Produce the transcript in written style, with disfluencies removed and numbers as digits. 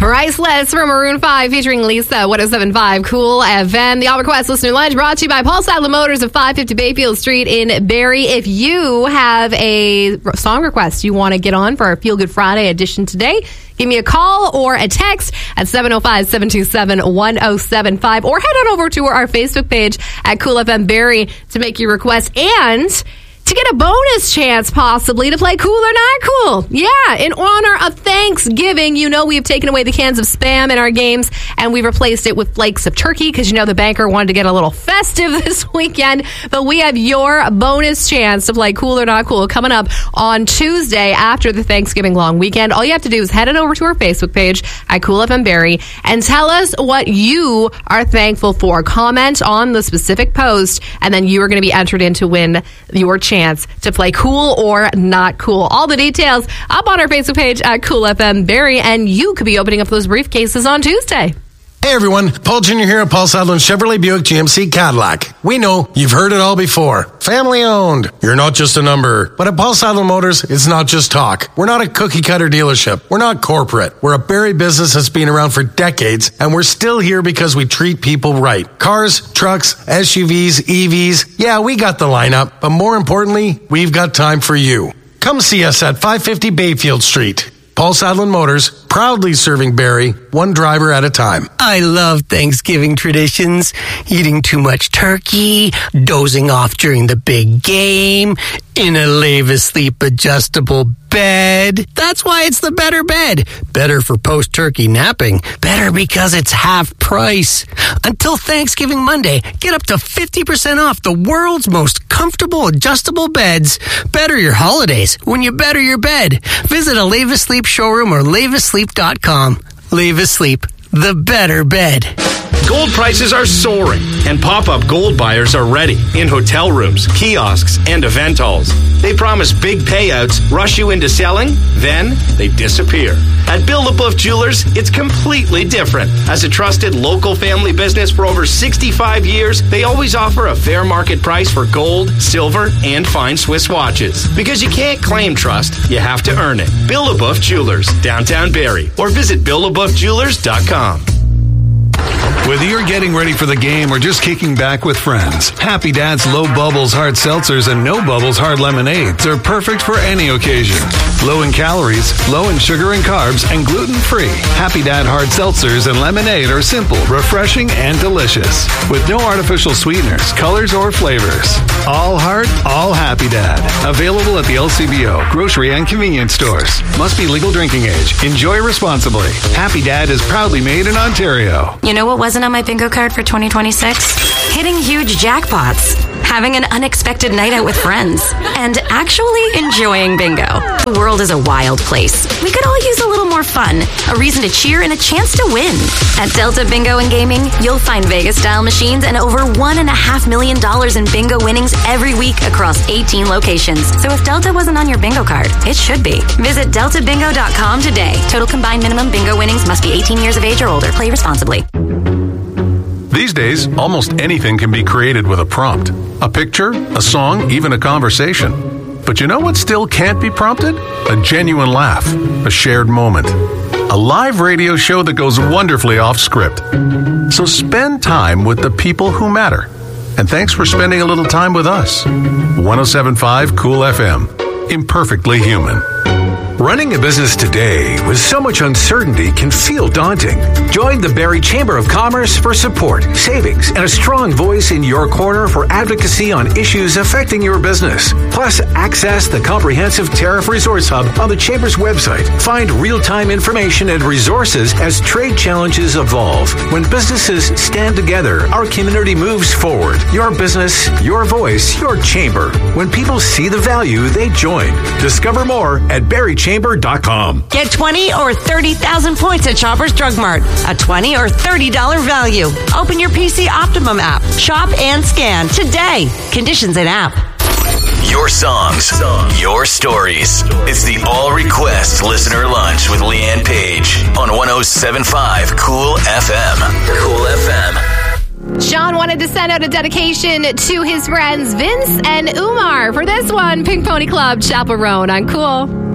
Priceless from Maroon 5 featuring Lisa, 107.5 Cool FM. The All Request Listener Lunch brought to you by Paul Sadler Motors of 550 Bayfield Street in Barrie. If you have a song request you want to get on for our Feel Good Friday edition today, give me a call or a text at 705-727-1075 or head on over to our Facebook page at Cool FM Barrie to make your request and to get a bonus chance, possibly, to play Cool or Not Cool. Yeah, in honor of Thanksgiving, you know we've taken away the cans of Spam in our games, and we've replaced it with flakes of turkey, because you know the banker wanted to get a little festive this weekend. But we have your bonus chance to play Cool or Not Cool coming up on Tuesday after the Thanksgiving long weekend. All you have to do is head on over to our Facebook page at Cool FM Barrie and tell us what you are thankful for. Comment on the specific post, and then you are going to be entered in to win your chance to play Cool or Not Cool. All the details up on our Facebook page at Cool FM Barrie, and you could be opening up those briefcases on Tuesday. Hey everyone, Paul Jr. here at Paul Sadler Chevrolet Buick GMC Cadillac. We know you've heard it all before. Family owned. You're not just a number. But at Paul Sadler Motors, it's not just talk. We're not a cookie cutter dealership. We're not corporate. We're a Barrie business that's been around for decades, and we're still here because we treat people right. Cars, trucks, SUVs, EVs. Yeah, we got the lineup, but more importantly, we've got time for you. Come see us at 550 Bayfield Street. Paul Sadler Motors, proudly serving Barrie, one driver at a time. I love Thanksgiving traditions. Eating too much turkey, dozing off during the big game, in a Leave-Asleep adjustable bed. That's why it's the better bed. Better for post-turkey napping. Better because it's half price. Until Thanksgiving Monday, get up to 50% off the world's most comfortable adjustable beds. Better your holidays when you better your bed. Visit a Leave-Asleep showroom or leaveasleep.com. Leave-Asleep, the better bed. Gold prices are soaring, and pop-up gold buyers are ready in hotel rooms, kiosks, and event halls. They promise big payouts, rush you into selling, then they disappear. At Bill LaBeouf Jewelers, it's completely different. As a trusted local family business for over 65 years, they always offer a fair market price for gold, silver, and fine Swiss watches. Because you can't claim trust, you have to earn it. Bill LaBeouf Jewelers, downtown Barrie, or visit BillLaBeoufJewelers.com. Whether you're getting ready for the game or just kicking back with friends, Happy Dad's Low Bubbles Hard Seltzers and No Bubbles Hard Lemonades are perfect for any occasion. Low in calories, low in sugar and carbs, and gluten-free. Happy Dad Hard Seltzers and Lemonade are simple, refreshing, and delicious. With no artificial sweeteners, colors, or flavors. All heart, all Happy Dad. Available at the LCBO, grocery, and convenience stores. Must be legal drinking age. Enjoy responsibly. Happy Dad is proudly made in Ontario. You know what wasn't on my bingo card for 2026? Hitting huge jackpots, having an unexpected night out with friends, and actually enjoying bingo. The world is a wild place. We could all use a little more fun, a reason to cheer, and a chance to win. At Delta Bingo and Gaming, you'll find Vegas-style machines and over $1.5 million in bingo winnings every week across 18 locations. So if Delta wasn't on your bingo card, it should be. Visit deltabingo.com today. Total combined minimum bingo winnings must be 18 years of age or older. Play responsibly. These days, almost anything can be created with a prompt. A picture, a song, even a conversation. But you know what still can't be prompted? A genuine laugh, a shared moment. A live radio show that goes wonderfully off script. So spend time with the people who matter. And thanks for spending a little time with us. 107.5 Cool FM. Imperfectly human. Running a business today with so much uncertainty can feel daunting. Join the Barrie Chamber of Commerce for support, savings, and a strong voice in your corner for advocacy on issues affecting your business. Plus, access the comprehensive Tariff Resource Hub on the Chamber's website. Find real-time information and resources as trade challenges evolve. When businesses stand together, our community moves forward. Your business, your voice, your chamber. When people see the value, they join. Discover more at BarrieChamber.com. Get 20 or 30,000 points at Shoppers Drug Mart. A $20 or $30 value. Open your PC Optimum app. Shop and scan today. Conditions in app. Your songs, your stories. It's the All Request Listener Lunch with Leanne Page on 107.5 Cool FM. Cool FM. Sean wanted to send out a dedication to his friends Vince and Umar for this one, Pink Pony Club, Chaperone on Cool.